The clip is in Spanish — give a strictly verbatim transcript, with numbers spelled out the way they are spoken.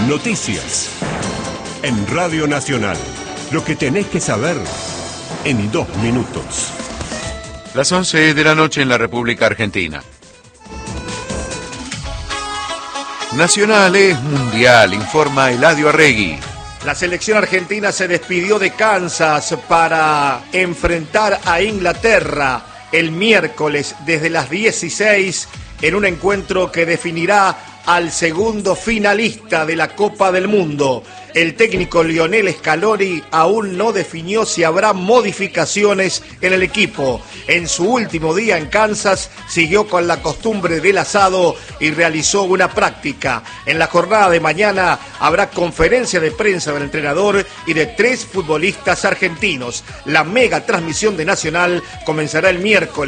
Noticias. En Radio Nacional. Lo que tenés que saber en dos minutos. Las once de la noche en la República Argentina. Nacional es mundial, informa Eladio Arregui. La selección argentina se despidió de Kansas para enfrentar a Inglaterra el miércoles desde las dieciséis en un encuentro que definirá al segundo finalista de la Copa del Mundo. El técnico Lionel Scaloni aún no definió si habrá modificaciones en el equipo. En su último día en Kansas siguió con la costumbre del asado y realizó una práctica. En la jornada de mañana habrá conferencia de prensa del entrenador y de tres futbolistas argentinos. La mega transmisión de Nacional comenzará el miércoles